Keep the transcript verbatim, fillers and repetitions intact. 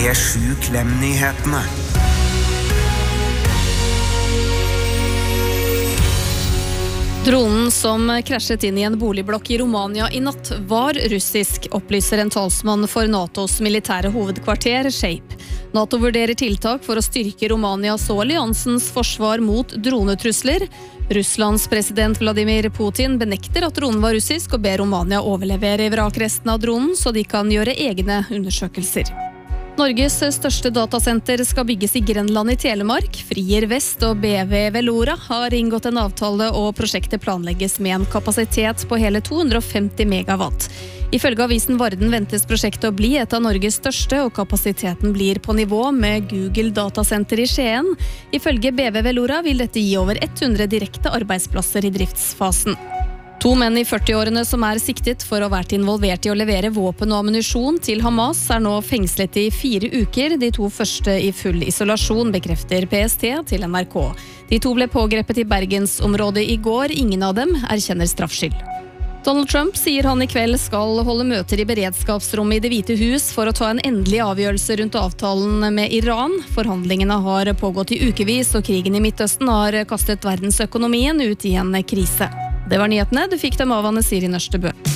P sju Klem-nyhetene. Dronen som krasjet inn i en boligblokk i Romania i natt var russisk, opplyser en talsmann for NATOs militære hovedkvarter, SHAPE. NATO vurderer tiltak for å styrke Romanias og alliansens forsvar mot dronetrusler. Russlands president Vladimir Putin benekter at dronen var russisk og ber Romania overlevere vrakresten av dronen så de kan gjøre egne undersøkelser. Norges største datasenter skal bygges i Grenland i Telemark. Frier Vest og B V Velora har inngått en avtale, og prosjektet planlegges med en kapasitet på hele to hundre og femti megawatt. Ifølge avisen Varden ventes prosjektet å bli et av Norges største, og kapasiteten blir på nivå med Google datasenter i Skien. Ifølge B V Velora vil dette gi over hundre direkte arbeidsplasser i driftsfasen. To menn i førti-årene som er siktet for å ha vært involvert i å levere våpen og ammunisjon til Hamas, er nå fengslet i fire uker, de to første i full isolasjon, bekrefter P S T til N R K. De to ble pågrepet i Bergensområdet i går, ingen av dem erkjenner straffskyld. Donald Trump sier han i kveld skal holde møter i beredskapsrommet i Det hvite hus for å ta en endelig avgjørelse rundt avtalen med Iran. Forhandlingene har pågått i ukevis, og krigen i Midtøsten har kastet verdensøkonomien ut i en krise. Det var nyhetene, du fikk dem av Anne Siri Nørstebø.